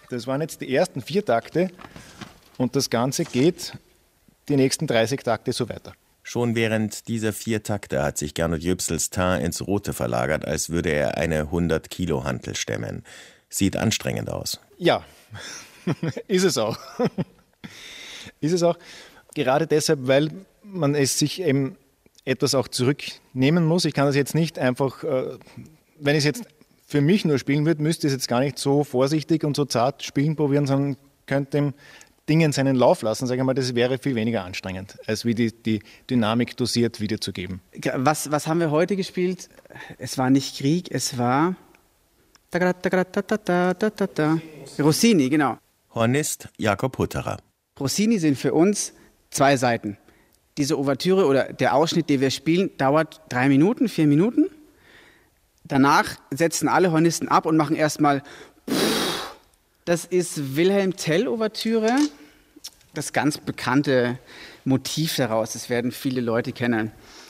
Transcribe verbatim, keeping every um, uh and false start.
Das waren jetzt die ersten vier Takte und das Ganze geht die nächsten dreißig Takte so weiter. Schon während dieser vier Takte hat sich Gernot Yüpsels Teint ins Rote verlagert, als würde er eine hundert Kilo Hantel stemmen. Sieht anstrengend aus. Ja, ist es auch. Ist es auch. Gerade deshalb, weil man es sich eben etwas auch zurücknehmen muss. Ich kann das jetzt nicht einfach, äh, wenn ich es jetzt für mich nur spielen würde, müsste ich es jetzt gar nicht so vorsichtig und so zart spielen probieren, sondern könnte dem Dingen seinen Lauf lassen. Sag ich mal, das wäre viel weniger anstrengend, als wie die, die Dynamik dosiert wiederzugeben. Was, was haben wir heute gespielt? Es war nicht Grieg, es war Rossini, genau. Hornist Jakob Hutterer. Rossini sind für uns zwei Seiten. Diese Ouvertüre oder der Ausschnitt, den wir spielen, dauert drei Minuten, vier Minuten. Danach setzen alle Hornisten ab und machen erstmal. Das ist Wilhelm Tell-Ouvertüre. Das ganz bekannte Motiv daraus, das werden viele Leute kennen.